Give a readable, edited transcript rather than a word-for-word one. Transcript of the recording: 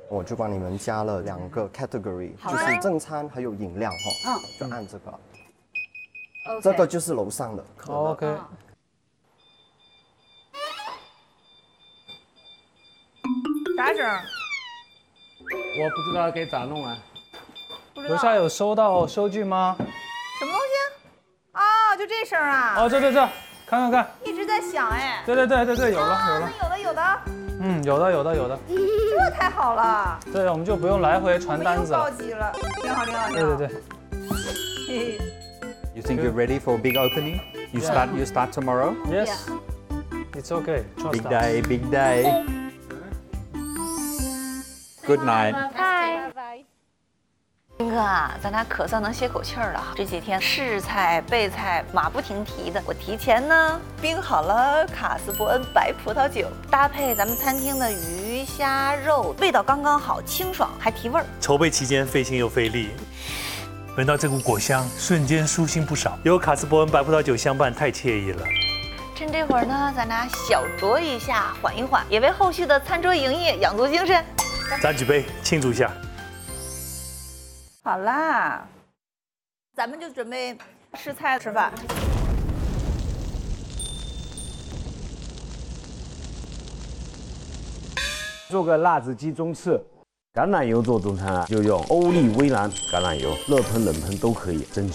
我就帮你们加了2个 category，就是正餐还有饮料哈。就按这个。这个就是楼上的可乐。 OK。 啥声？ 我不知道该咋弄啊。 楼下有收到收据吗？ 什么东西？啊，就这声啊！ 哦，这，看看。 一直在响哎。 对，有了。 有的。 嗯，有的。 这太好了。 对，我们就不用来回传单子了。 高级了，挺好。 对。 You think you're ready for a big opening? You start tomorrow? Yes. It's okay. Big day, big day. Good night. 拜拜。兵哥啊，咱俩可算能歇口气儿了。这几天试菜备菜马不停蹄的，我提前呢冰好了卡斯伯恩白葡萄酒，搭配咱们餐厅的鱼虾肉，味道刚刚好，清爽还提味儿。 筹备期间费心又费力，闻到这股果香，瞬间舒心不少。有卡斯伯恩白葡萄酒相伴，太惬意了。 趁这会儿呢，咱俩小酌一下，缓一缓，也为后续的餐桌营业养足精神。 咱举杯庆祝一下。 好啦，咱们就准备试菜吃饭。 做个辣子鸡中翅，橄榄油做中餐啊，就用欧丽微蓝橄榄油，热喷冷喷都可以，真香。